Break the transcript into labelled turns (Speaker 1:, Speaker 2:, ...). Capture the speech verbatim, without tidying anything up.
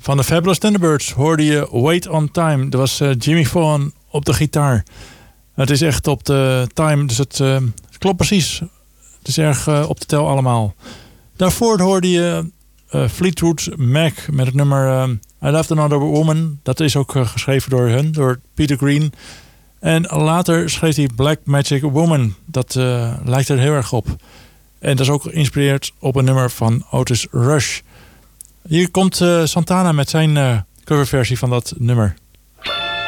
Speaker 1: Van de Fabulous Thunderbirds hoorde je Wait on Time. Dat was uh, Jimmy Vaughan op de gitaar. Het is echt op de time, dus het, uh, het klopt precies. Het is erg uh, op de tel allemaal. Daarvoor hoorde je uh, Fleetwood Mac met het nummer uh, I Loved Another Woman. Dat is ook uh, geschreven door hun, door Peter Green. En later schreef hij Black Magic Woman. Dat uh, lijkt er heel erg op. En dat is ook geïnspireerd op een nummer van Otis Rush. Hier komt uh, Santana met zijn uh, coverversie van dat nummer.